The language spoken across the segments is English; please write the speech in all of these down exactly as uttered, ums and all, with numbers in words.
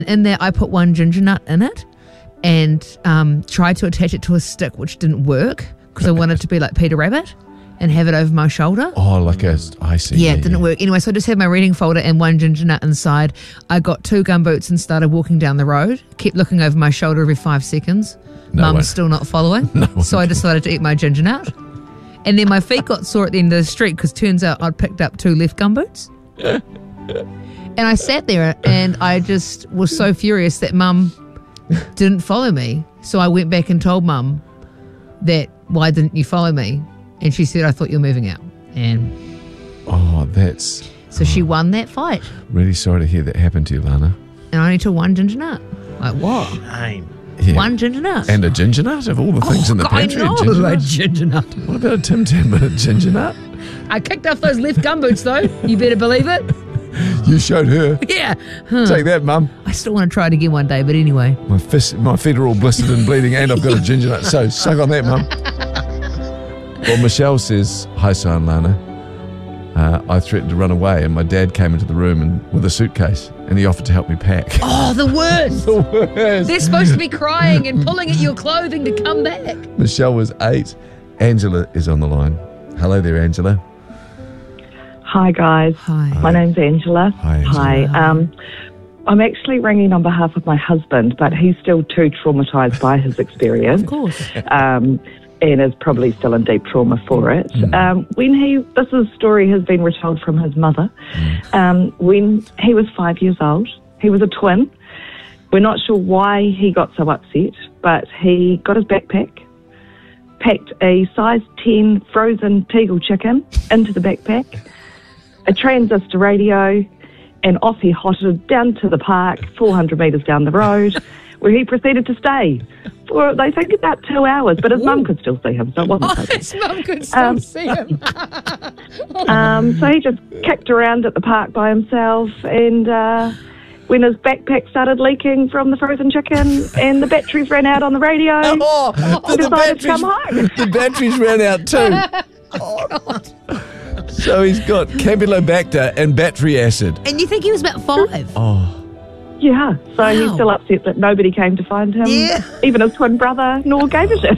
In there, I put one ginger nut in it and um, tried to attach it to a stick, which didn't work because I wanted to be like Peter Rabbit and have it over my shoulder. Oh, like a, I see. Yeah, yeah it didn't yeah. work. Anyway, so I just had my reading folder and one ginger nut inside. I got two gumboots and started walking down the road, kept looking over my shoulder every five seconds. No Mum's one. still not following. No so I decided to eat my ginger nut. And then my feet got sore at the end of the street because turns out I'd picked up two left gumboots. And I sat there and I just was so furious that Mum didn't follow me. So I went back and told Mum that, why didn't you follow me? And she said, I thought you were moving out. And Oh, that's... so she won that fight. Really sorry to hear that happen to you, Lana. And I only took one ginger nut. Like, what? Shame. Yeah. One ginger nut. And a ginger nut of all the things oh, in the pantry. I know, a ginger a nut. ginger nut. What about a Tim Tam and a ginger nut? I kicked off those left gumboots, though. You better believe it. You showed her. Yeah. Huh. Take that, Mum. I still want to try it again one day, but anyway. My fist, my feet are all blistered and bleeding, and I've got a ginger nut. So suck on that, Mum. Well, Michelle says, "Hi, Si and Lana. Uh, I threatened to run away, and my dad came into the room and with a suitcase, and he offered to help me pack." Oh, the worst. The worst. They're supposed to be crying and pulling at your clothing to come back. Michelle was eight. Angela is on the line. Hello there, Angela. Hi, guys. Hi. My name's Angela. Hi, Angela. Hi. Um, I'm actually ringing on behalf of my husband, but he's still too traumatised by his experience. Of course. Um, and is probably still in deep trauma for it. Mm. Um, when he, this is a story has been retold from his mother. Mm. Um, when he was five years old, he was a twin. We're not sure why he got so upset, but he got his backpack, packed a size ten frozen Tegel chicken into the backpack, a transistor radio, and off he hotted down to the park, four hundred metres down the road, where he proceeded to stay for, they think, about two hours. But his mum could still see him, so it wasn't Oh, so bad. his mum could still Um, see him. Um, so he just kicked around at the park by himself, and uh, when his backpack started leaking from the frozen chicken and the batteries ran out on the radio, Oh, he the decided to come batteries, home. the batteries ran out too. God. So he's got Campylobacter and battery acid. And you think he was about five? Oh, Yeah, so he's Wow. still upset that nobody came to find him, Yeah. even his twin brother, nor gave a shit.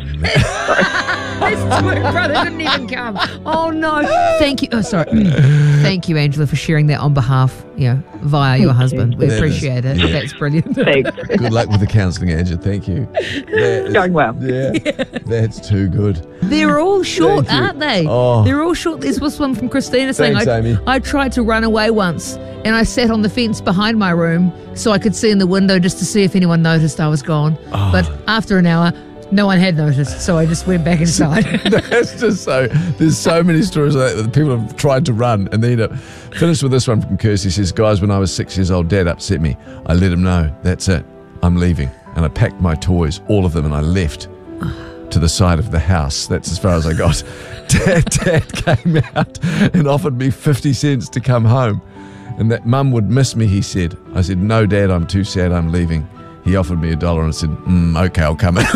His twin brother didn't even come. Oh, no. Thank you. Oh, sorry. Thank you, Angela, for sharing that on behalf, you know, via your Thank husband. you. We That appreciate is- it. yeah. That's brilliant. Thanks. good luck with the counselling, Angela. Thank you. That is- Going well. Yeah, that's too good. They're all short, Thank you. aren't they? Oh. They're all short. There's this one from Christina saying, Thanks, I, Amy. I tried to run away once and I sat on the fence behind my room so I could see in the window just to see if anyone noticed I was gone. Oh. But after an hour, no one had noticed, so I just went back inside. That's just so. There's so many stories like that that people have tried to run, and then uh, finish with this one from Kirsty. Says, "Guys, when I was six years old, Dad upset me. I let him know. That's it. I'm leaving, and I packed my toys, all of them, and I left to the side of the house. That's as far as I got. Dad, Dad came out and offered me fifty cents to come home, and that Mum would miss me. He said. I said, no, Dad, I'm too sad. I'm leaving. He offered me a dollar and I said, mm, okay, I'll come in."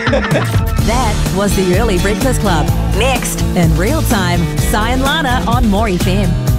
That was the Early Breakfast Club. Next, in real time, Si and Lana on More F M.